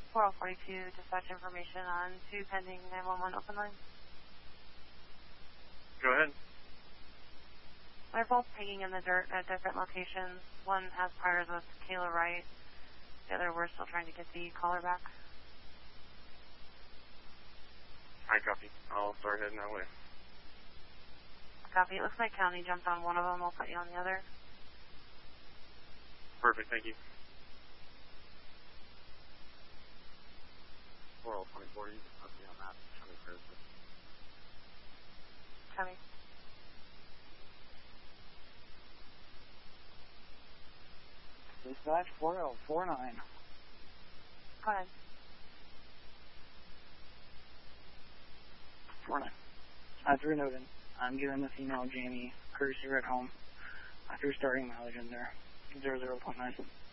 4042, dispatch information on 2 pending 911 open line. Go ahead. They're both peeing in the dirt at different locations. One has priors with Kayla Wright. The other, we're still trying to get the caller back. I copy. I'll start heading that way. Copy. It looks like County jumped on one of them. I'll put you on the other. Perfect. Thank you. 4040, I'll be on that. County Cruiser. Copy. Dispatch 4049. Go ahead. 49. Drew Noden. I'm giving the female Jamie courtesy ride home after starting mileage in there. 00.9.